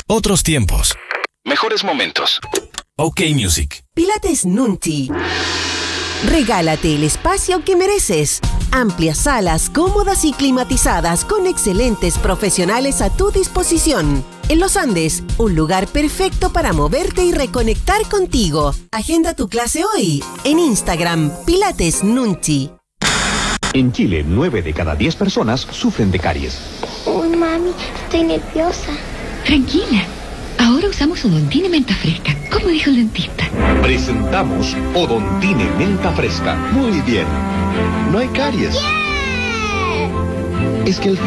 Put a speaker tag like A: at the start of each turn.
A: Otros tiempos. Mejores momentos. OK Music.
B: Pilates Nunchi. Regálate el espacio que mereces. Amplias salas cómodas y climatizadas con excelentes profesionales a tu disposición. En Los Andes, un lugar perfecto para moverte y reconectar contigo. Agenda tu clase hoy en Instagram, Pilates Nunchi.
C: En Chile, 9 de cada 10 personas sufren de caries.
D: Uy, mami, estoy nerviosa.
E: Tranquila. Ahora usamos Odontine Menta Fresca, como dijo el dentista.
C: Presentamos Odontine Menta Fresca. Muy bien. No hay caries.
D: ¡Yeah!
C: Es que el